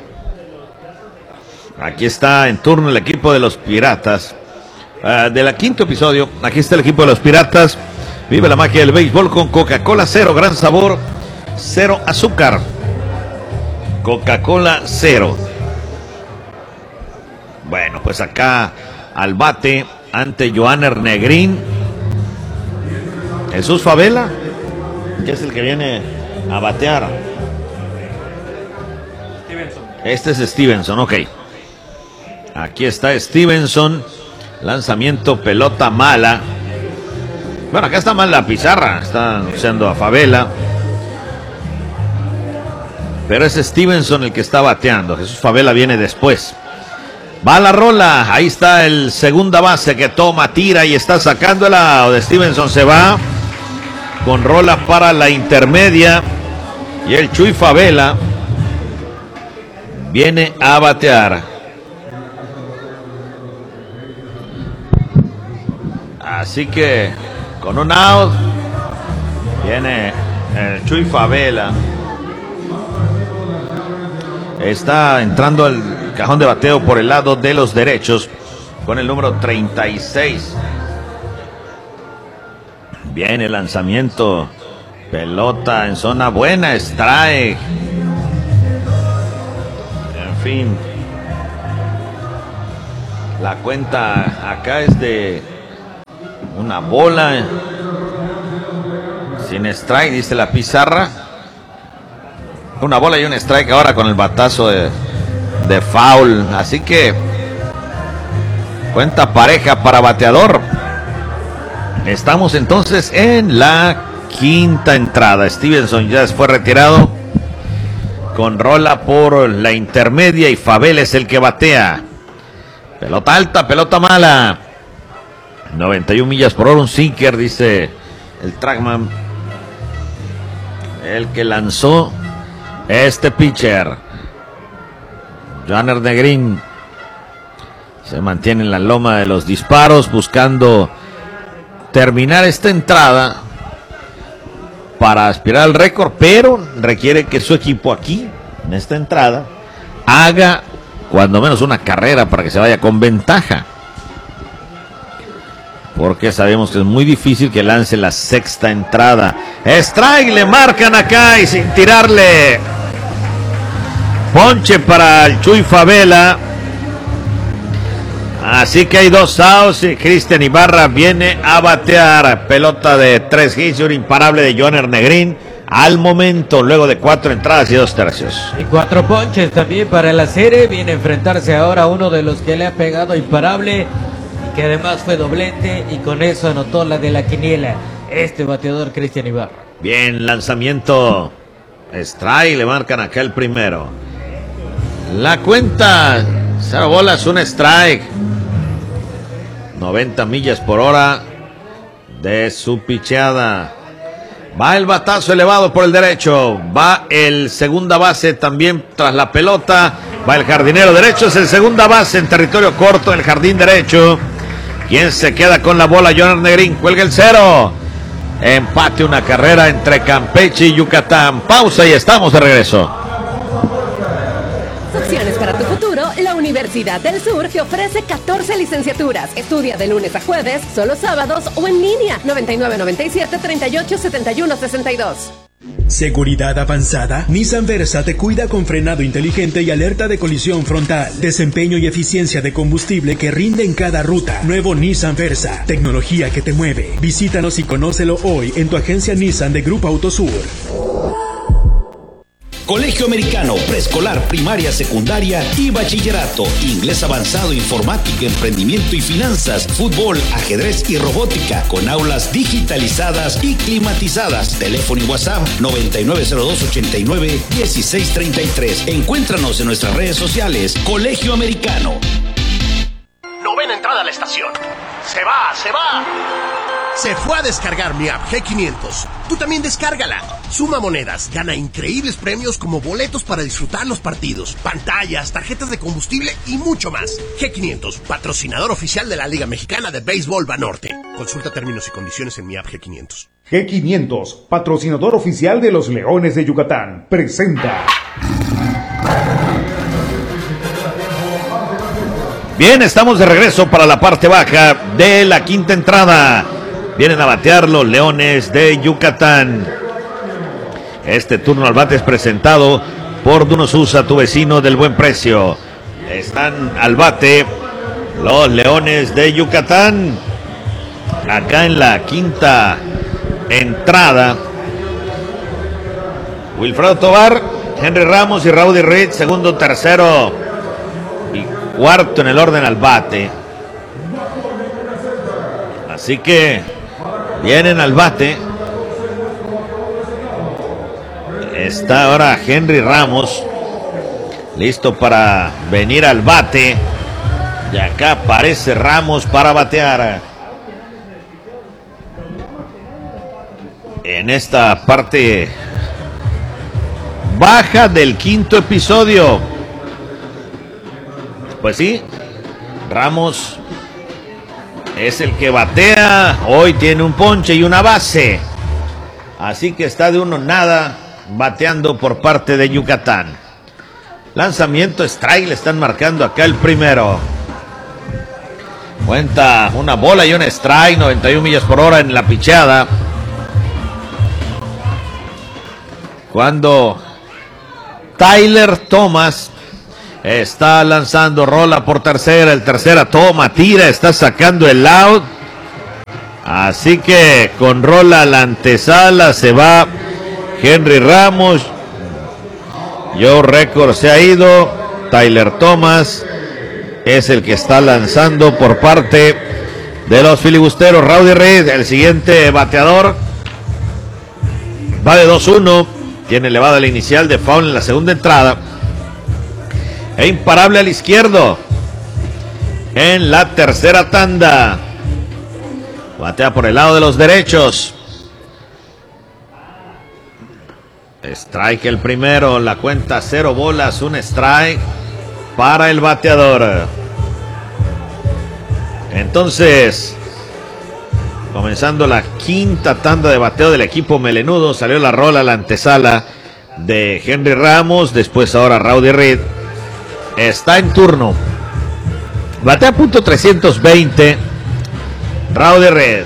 Speaker 4: Aquí está en turno el equipo de los Piratas. Uh, del quinto episodio, aquí está el equipo de los Piratas. Vive la magia del béisbol con Coca-Cola cero, gran sabor, cero azúcar. Coca-Cola cero. Bueno, pues acá al bate ante Johanner Negrín, Jesús Favela, que es el que viene a batear. Este es Stevenson, ok. Aquí está Stevenson. Lanzamiento, pelota mala. Bueno, acá está mal la pizarra. Está anunciando a Favela. Pero es Stevenson el que está bateando. Jesús Favela viene después. Va la rola. Ahí está el segunda base que toma, tira y está sacando el out. De Stevenson se va con rola para la intermedia. Y el Chuy Favela viene a batear. Así que con un out viene el Chuy Favela. Está entrando al cajón de bateo por el lado de los derechos con el número treinta y seis. Viene el lanzamiento. Pelota en zona buena, strike. En fin. La cuenta acá es de una bola sin strike, dice la pizarra. Una bola y un strike ahora con el batazo de, de foul. Así que cuenta pareja para bateador. Estamos entonces en la quinta entrada. Stevenson ya fue retirado con rola por la intermedia y Fabel es el que batea. Pelota alta, pelota mala. noventa y una millas por hora, un sinker, dice el trackman. El que lanzó este pitcher. Johanner Negrín se mantiene en la loma de los disparos buscando terminar esta entrada para aspirar al récord, pero requiere que su equipo aquí, en esta entrada, haga cuando menos una carrera para que se vaya con ventaja. Porque sabemos que es muy difícil que lance la sexta entrada. Strike, le marcan acá y sin tirarle. Ponche para el Chuy Favela. Así que hay dos outs y Cristian Ibarra viene a batear. Pelota de tres hits y un imparable de Johanner Negrín. Al momento, luego de cuatro entradas y dos tercios.
Speaker 11: Y cuatro ponches también para la serie. Viene a enfrentarse ahora a uno de los que le ha pegado imparable, y que además fue doblete, y con eso anotó la de la quiniela, este bateador Cristian Ibarra.
Speaker 4: Bien, lanzamiento. Strike, le marcan acá el primero. La cuenta, cero bolas, un strike. noventa millas por hora de su picheada. Va el batazo elevado por el derecho. Va el segunda base también tras la pelota. Va el jardinero derecho. Es el segunda base en territorio corto en el jardín derecho. ¿Quién se queda con la bola? Johanner Negrín. Cuelga el cero. Empate, una carrera entre Campeche y Yucatán. Pausa y estamos de regreso.
Speaker 12: Opciones para tu futuro, la Universidad del Sur te ofrece catorce licenciaturas. Estudia de lunes a jueves, solo sábados o en línea. noventa y nueve noventa y siete treinta y ocho setenta y uno sesenta y dos.
Speaker 6: ¿Seguridad avanzada? Nissan Versa te cuida con frenado inteligente y alerta de colisión frontal. Desempeño y eficiencia de combustible que rinde en cada ruta. Nuevo Nissan Versa. Tecnología que te mueve. Visítanos y conócelo hoy en tu agencia Nissan de Grupo Autosur.
Speaker 9: Colegio Americano, preescolar, primaria, secundaria y bachillerato. Inglés avanzado, informática, emprendimiento y finanzas, fútbol, ajedrez y robótica, con aulas digitalizadas y climatizadas. Teléfono y WhatsApp noventa y nueve cero dos ochenta y nueve dieciséis treinta y tres. Encuéntranos en nuestras redes sociales. Colegio Americano.
Speaker 1: Novena entrada a la estación. Se va, se va. Se fue a descargar mi app G quinientos. Tú también descárgala. Suma monedas, gana increíbles premios como boletos para disfrutar los partidos, pantallas, tarjetas de combustible y mucho más. G quinientos, patrocinador oficial de la Liga Mexicana de Béisbol Banorte. Consulta términos y condiciones en mi app G quinientos.
Speaker 3: G quinientos, patrocinador oficial de los Leones de Yucatán, presenta.
Speaker 4: Bien, estamos de regreso para la parte baja de la quinta entrada. Vienen a batear los Leones de Yucatán. Este turno al bate es presentado por Dunosusa, tu vecino del buen precio. Están al bate los Leones de Yucatán. Acá en la quinta entrada, Wilfredo Tovar, Henry Ramos y Rowdy Reed, segundo, tercero y cuarto en el orden al bate. Así que vienen al bate. Está ahora Henry Ramos listo para venir al bate. Y acá aparece Ramos para batear. En esta parte baja del quinto episodio. Pues sí, Ramos es el que batea. Hoy tiene un ponche y una base. Así que está de uno nada bateando por parte de Yucatán. Lanzamiento, strike, le están marcando acá el primero. Cuenta una bola y un strike, noventa y una millas por hora en la pichada. cuando Tyler Thomas está lanzando, rola por tercera, el tercera toma, tira, está sacando el out. Así que con rola a la antesala se va Henry Ramos. Joe Record se ha ido. Tyler Thomas es el que está lanzando por parte de los filibusteros. Rowdy Reed, el siguiente bateador, va de dos uno. Tiene elevada la inicial de foul en la segunda entrada. E imparable al izquierdo en la tercera tanda. Batea por el lado de los derechos. Strike el primero. La cuenta cero bolas. Un strike para el bateador. Entonces, comenzando la quinta tanda de bateo del equipo melenudo. Salió la rola a la antesala de Henry Ramos. Después ahora Rowdy Reed está en turno. Batea punto trescientos veinte. Rowdy Reed.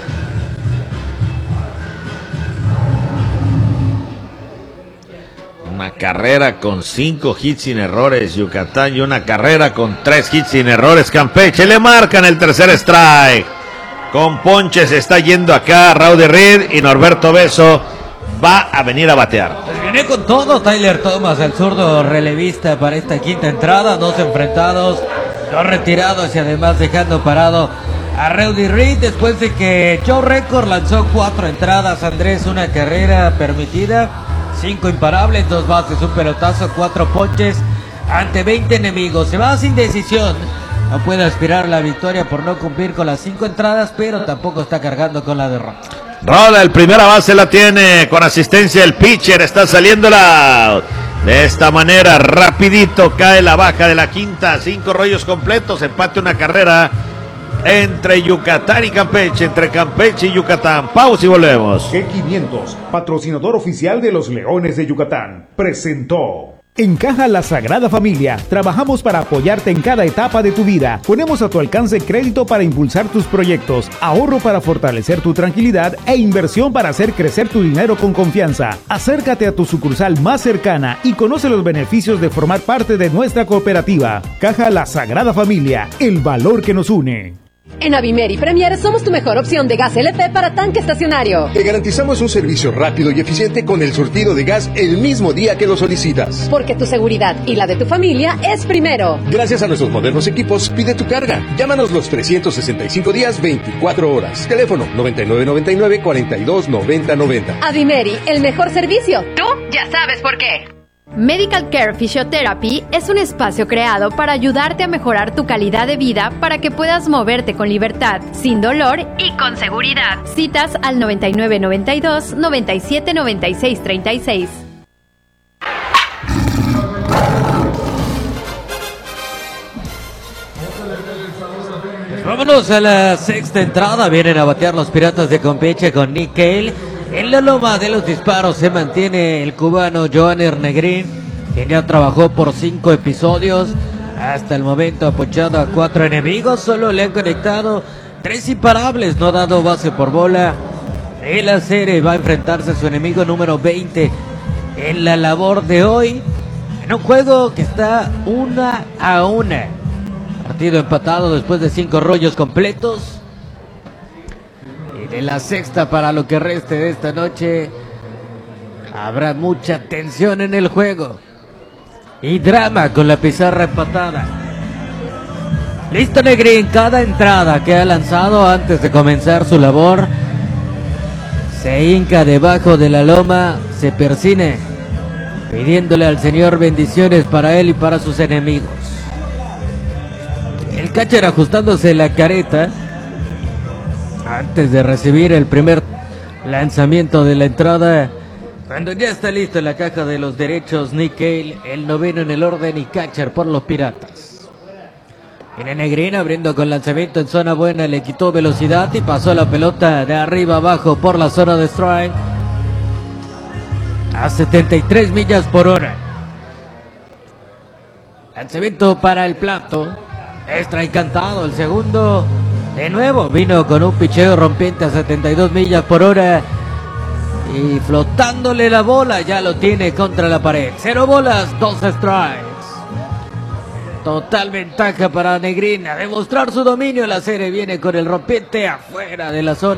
Speaker 4: Una carrera con cinco hits sin errores Yucatán y una carrera con tres hits sin errores Campeche. Le marcan el tercer strike. Con ponche se está yendo acá Rowdy Reed y Norberto Beso va a venir a batear.
Speaker 11: Pues viene con todo Tyler Thomas, el zurdo relevista para esta quinta entrada. Dos enfrentados, dos retirados y además dejando parado a Rowdy Reed después de que Joe Record lanzó cuatro entradas. Andrés, una carrera permitida, cinco imparables, dos bases, un pelotazo, cuatro ponches ante veinte enemigos. Se va sin decisión. No puede aspirar a la victoria por no cumplir con las cinco entradas, pero tampoco está cargando con la derrota.
Speaker 4: Rola, el primera base la tiene con asistencia el pitcher, está saliendo la... De esta manera, rapidito cae la baja de la quinta, cinco rollos completos, empate, una carrera entre Yucatán y Campeche, entre Campeche y Yucatán. Pausa y volvemos.
Speaker 3: G quinientos, patrocinador oficial de los Leones de Yucatán, presentó.
Speaker 2: En Caja La Sagrada Familia, trabajamos para apoyarte en cada etapa de tu vida. Ponemos a tu alcance crédito para impulsar tus proyectos, ahorro para fortalecer tu tranquilidad e inversión para hacer crecer tu dinero con confianza. Acércate a tu sucursal más cercana y conoce los beneficios de formar parte de nuestra cooperativa. Caja La Sagrada Familia, el valor que nos une.
Speaker 12: En Avimer y Premier somos tu mejor opción de gas L P para tanque estacionario.
Speaker 14: Te garantizamos un servicio rápido y eficiente con el surtido de gas el mismo día que lo solicitas.
Speaker 12: Porque tu seguridad y la de tu familia es primero.
Speaker 14: Gracias a nuestros modernos equipos, pide tu carga. Llámanos los trescientos sesenta y cinco días, veinticuatro horas. Teléfono noventa y nueve noventa y nueve, cuarenta y dos noventa noventa.
Speaker 12: Avimeri, el mejor servicio.
Speaker 8: Tú ya sabes por qué. Medical Care Physiotherapy es un espacio creado para ayudarte a mejorar tu calidad de vida para que puedas moverte con libertad, sin dolor y con seguridad. Citas al noventa y nueve noventa y dos, noventa y siete noventa y seis treinta y seis.
Speaker 11: Vámonos a la sexta entrada. Vienen a batear los Piratas de Campeche con Nick Cale. En la loma de los disparos se mantiene el cubano Johanner Negrín, quien ya trabajó por cinco episodios. Hasta el momento ha ponchado a cuatro enemigos, solo le han conectado tres imparables, no ha dado base por bola. En la serie va a enfrentarse a su enemigo número veinte en la labor de hoy, en un juego que está una a una. Partido empatado después de cinco rollos completos. De la sexta para lo que reste de esta noche habrá mucha tensión en el juego y drama con la pizarra empatada. Listo Negrín, cada entrada que ha lanzado antes de comenzar su labor se hinca debajo de la loma, se persine pidiéndole al Señor bendiciones para él y para sus enemigos. El catcher ajustándose la careta antes de recibir el primer lanzamiento de la entrada. Cuando ya está listo en la caja de los derechos, Nick Cale, el noveno en el orden y catcher por los Piratas. Viene Negrín abriendo con lanzamiento en zona buena, le quitó velocidad y pasó la pelota de arriba abajo por la zona de strike a setenta y tres millas por hora. Lanzamiento para el plato, strike cantado, el segundo. De nuevo vino con un picheo rompiente a setenta y dos millas por hora. Y flotándole la bola, ya lo tiene contra la pared. Cero bolas, dos strikes. Total ventaja para Negrín. A demostrar su dominio, la serie viene con el rompiente afuera de la zona.